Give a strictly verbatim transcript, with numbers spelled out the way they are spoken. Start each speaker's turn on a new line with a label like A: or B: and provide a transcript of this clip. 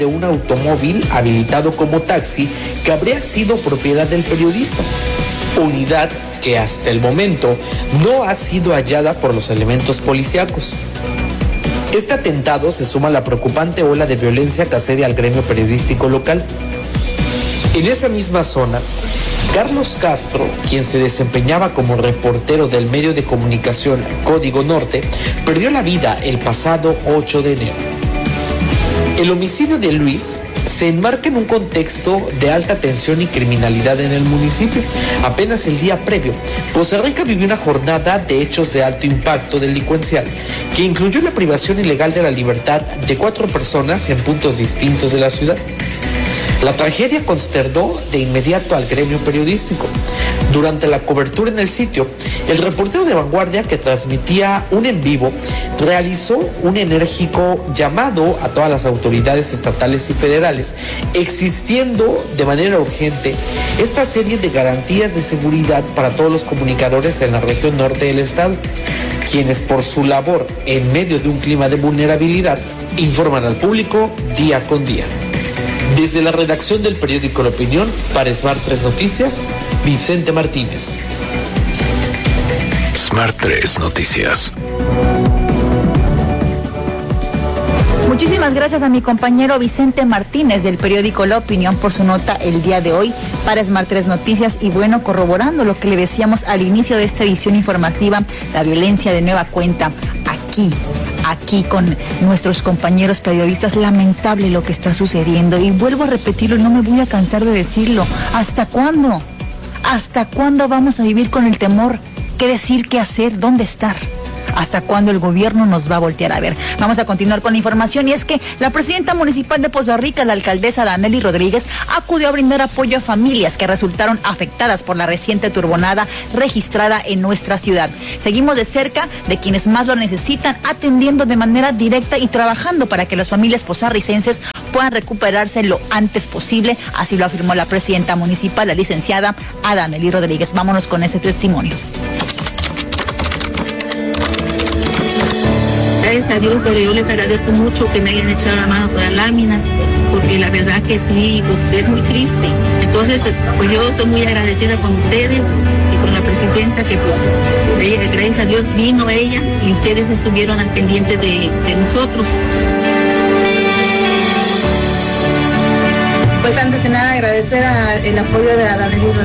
A: de un automóvil habilitado como taxi que habría sido propiedad del periodista. Unidad que hasta el momento no ha sido hallada por los elementos policíacos. Este atentado se suma a la preocupante ola de violencia que asedia al gremio periodístico local. En esa misma zona, Carlos Castro, quien se desempeñaba como reportero del medio de comunicación Código Norte, perdió la vida el pasado ocho de enero. El homicidio de Luis se enmarca en un contexto de alta tensión y criminalidad en el municipio. Apenas el día previo, Poza Rica vivió una jornada de hechos de alto impacto delincuencial que incluyó la privación ilegal de la libertad de cuatro personas en puntos distintos de la ciudad. La tragedia consternó de inmediato al gremio periodístico. Durante la cobertura en el sitio, el reportero de Vanguardia, que transmitía un en vivo, realizó un enérgico llamado a todas las autoridades estatales y federales, existiendo de manera urgente esta serie de garantías de seguridad para todos los comunicadores en la región norte del estado, quienes por su labor en medio de un clima de vulnerabilidad informan al público día con día. Desde la redacción del periódico La Opinión, para Smart tres Noticias, Vicente Martínez.
B: Smart tres Noticias.
C: Muchísimas gracias a mi compañero Vicente Martínez del periódico La Opinión por su nota el día de hoy para Smart tres Noticias. Y bueno, corroborando lo que le decíamos al inicio de esta edición informativa, la violencia de nueva cuenta aquí. Aquí con nuestros compañeros periodistas, lamentable lo que está sucediendo. Y vuelvo a repetirlo, no me voy a cansar de decirlo. ¿Hasta cuándo? ¿Hasta cuándo vamos a vivir con el temor? ¿Qué decir, qué hacer, dónde estar? ¿Hasta cuándo el gobierno nos va a voltear a ver? Vamos a continuar con la información, y es que la presidenta municipal de Poza Rica, la alcaldesa Danely Rodríguez, acudió a brindar apoyo a familias que resultaron afectadas por la reciente turbonada registrada en nuestra ciudad. Seguimos de cerca de quienes más lo necesitan, atendiendo de manera directa y trabajando para que las familias pozarricenses puedan recuperarse lo antes posible. Así lo afirmó la presidenta municipal, la licenciada Danely Rodríguez. Vámonos con ese testimonio.
D: Gracias a Dios, pero yo les agradezco mucho que me hayan echado la mano con las láminas, porque la verdad que sí, pues es muy triste. Entonces, pues yo estoy muy agradecida con ustedes y con la presidenta, que pues ella, gracias a Dios vino ella y ustedes estuvieron al pendiente de, de nosotros.
E: Pues antes de nada agradecer a, el apoyo de la Danely